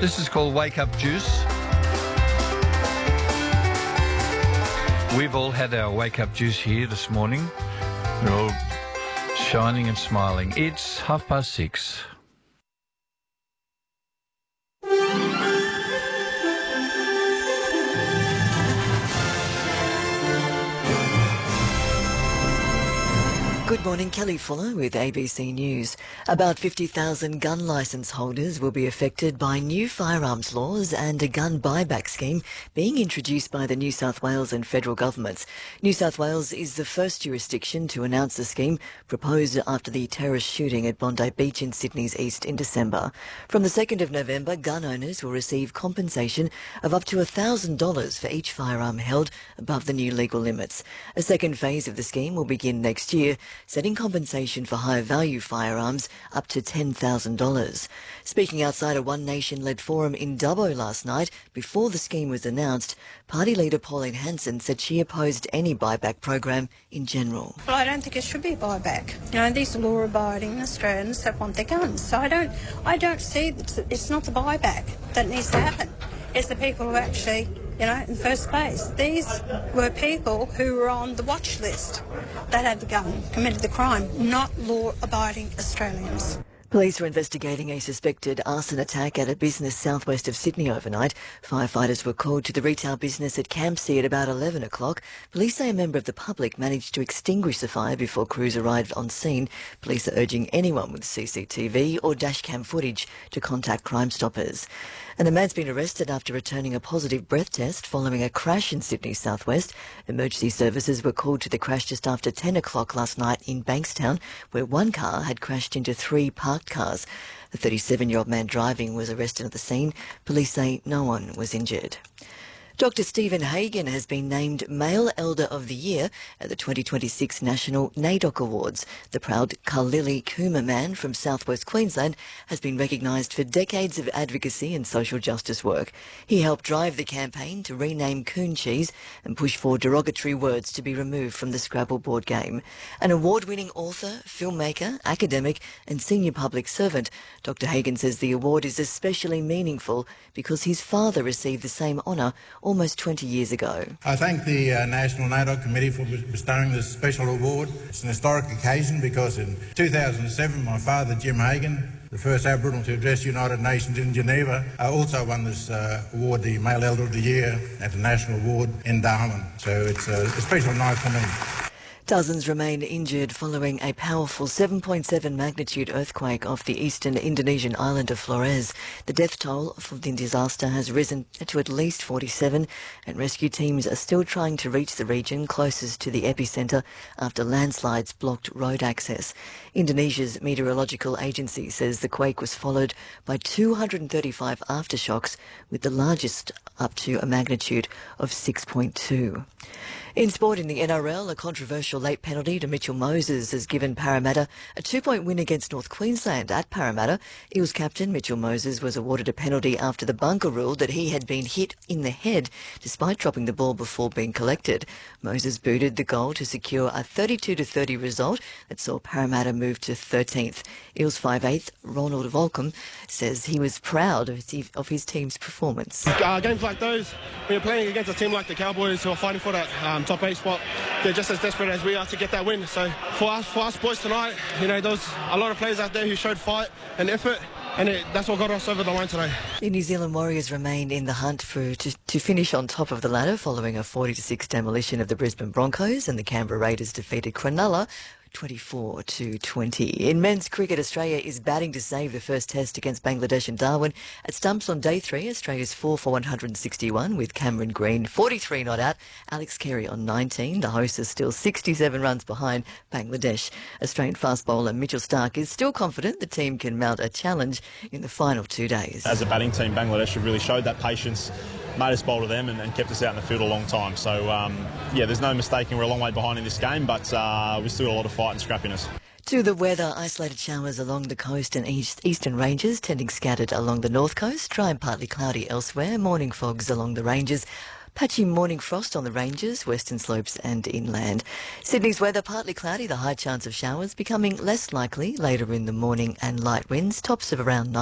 This is called Wake Up Juice. We've all had our wake up juice here this morning. We're all shining and smiling. It's 6:30. Good morning, Kelly Fuller with ABC News. About 50,000 gun licence holders will be affected by new firearms laws and a gun buyback scheme being introduced by the New South Wales and federal governments. New South Wales is the first jurisdiction to announce the scheme, proposed after the terrorist shooting at Bondi Beach in Sydney's east in December. From the 2nd of November, gun owners will receive compensation of up to $1,000 for each firearm held above the new legal limits. A second phase of the scheme will begin next year, setting compensation for higher value firearms up to $10,000. Speaking outside a One Nation-led forum in Dubbo last night, before the scheme was announced, party leader Pauline Hanson said she opposed any buyback program in general. Well, I don't think it should be a buyback. You know, these are law-abiding Australians that want their guns. So I don't see that it's not the buyback that needs to happen. It's the people who actually, in the first place. These were people who were on the watch list that had the gun, committed the crime, not law-abiding Australians. Police were investigating a suspected arson attack at a business southwest of Sydney overnight. Firefighters were called to the retail business at Campsie at about 11 o'clock. Police say a member of the public managed to extinguish the fire before crews arrived on scene. Police are urging anyone with CCTV or dashcam footage to contact Crime Stoppers. And a man's been arrested after returning a positive breath test following a crash in Sydney's southwest. Emergency services were called to the crash just after 10 o'clock last night in Bankstown, where one car had crashed into 3 parked cars. The 37-year-old man driving was arrested at the scene. Police say no one was injured. Dr Stephen Hagan has been named Male Elder of the Year at the 2026 National NAIDOC Awards. The proud Kalili Kuma man from southwest Queensland has been recognised for decades of advocacy and social justice work. He helped drive the campaign to rename coon cheese and push for derogatory words to be removed from the Scrabble board game. An award-winning author, filmmaker, academic and senior public servant, Dr Hagan says the award is especially meaningful because his father received the same honour almost 20 years ago. I thank the National NAIDOC Committee for bestowing this special award. It's an historic occasion because in 2007 my father, Jim Hagan, the first Aboriginal to address the United Nations in Geneva, also won this award, the Male Elder of the Year, at the National Award in Darwin. So it's a special night for me. Dozens remain injured following a powerful 7.7 magnitude earthquake off the eastern Indonesian island of Flores. The death toll for the disaster has risen to at least 47, and rescue teams are still trying to reach the region closest to the epicentre after landslides blocked road access. Indonesia's meteorological agency says the quake was followed by 235 aftershocks, with the largest up to a magnitude of 6.2. In sport, in the NRL, a controversial late penalty to Mitchell Moses has given Parramatta a 2-point win against North Queensland at Parramatta. Eels captain Mitchell Moses was awarded a penalty after the bunker ruled that he had been hit in the head despite dropping the ball before being collected. Moses booted the goal to secure a 32-30 result that saw Parramatta move to 13th. Eels 5'8" Ronald Volcom says he was proud of his team's performance. Games like those, when you're playing against a team like the Cowboys who are fighting for that top 8 spot, they're just as desperate as we are to get that win. So for us boys tonight, there was a lot of players out there who showed fight and effort, and that's what got us over the line today. The New Zealand Warriors remain in the hunt to finish on top of the ladder following a 40-6 demolition of the Brisbane Broncos, and the Canberra Raiders defeated Cronulla 24-20. In men's cricket, Australia is batting to save the first test against Bangladesh in Darwin. At stumps on day 3, Australia's 4 for 161 with Cameron Green 43 not out, Alex Carey on 19. The hosts are still 67 runs behind Bangladesh. Australian fast bowler Mitchell Starc is still confident the team can mount a challenge in the final 2 days. As a batting team, Bangladesh have really showed that patience, made us bowl to them and kept us out in the field a long time. So, there's no mistaking we're a long way behind in this game, but we've still got a lot of fight and scrappiness. To the weather, isolated showers along the coast and eastern ranges, tending scattered along the north coast, dry and partly cloudy elsewhere, morning fogs along the ranges. Patchy morning frost on the ranges, western slopes and inland. Sydney's weather partly cloudy, the high chance of showers becoming less likely later in the morning, and light winds, tops of around 9.